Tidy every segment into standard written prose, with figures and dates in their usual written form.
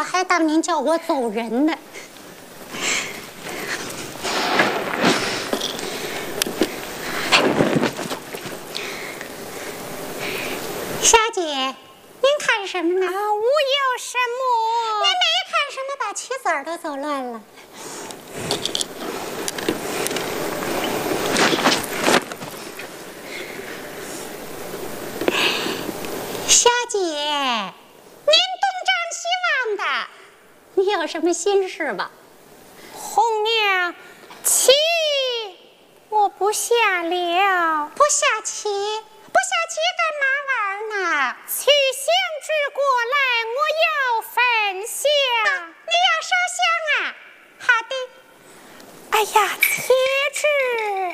还当您叫我走人呢。小姐，您看什么呢？ 无有什么。 您没看什么，把棋子儿都走乱了。小姐，您东张西望的，你有什么心事吧？ 红娘，棋我不下了。 不下棋，不下棋干嘛玩呢？ 曲香之过来，我要分享。 你要烧香啊？好的。 哎呀，且知，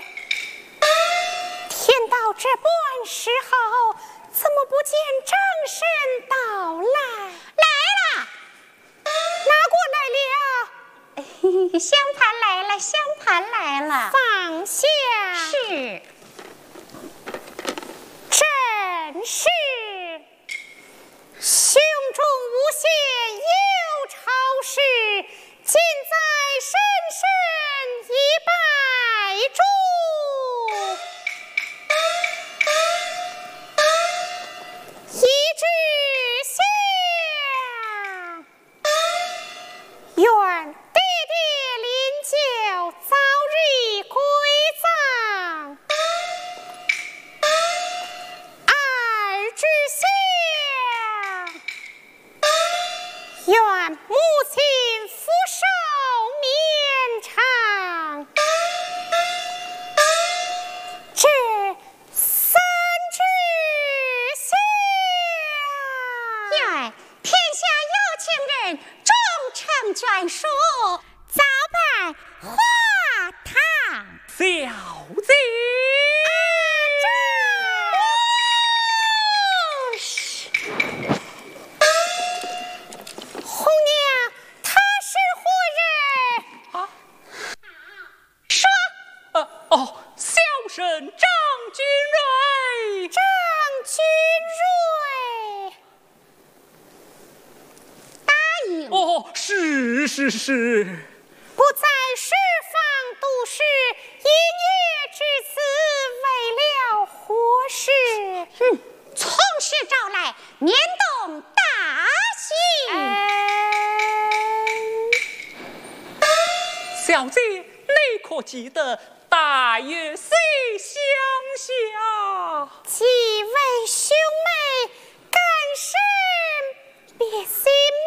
天到这般时候，怎么不见正神到来？ 来了， 哪过来了？ 香盘来了，香盘来了。 放下。 是。 真是胸中无限有朝事，尽在深深一拜祝。一支香，愿爹爹临久早日归葬。二支香，愿母亲福寿绵长。这三支香， 愿天下有情人终成眷属，早拜花堂。 小姐。 红娘，他是何人？ 啊？ 说。 小生张君瑞。 张君瑞。 答应。 是。 不在释放都市，一夜至此，为了何事？ 从实招来，免动大刑。 小姐，你可记得大约谁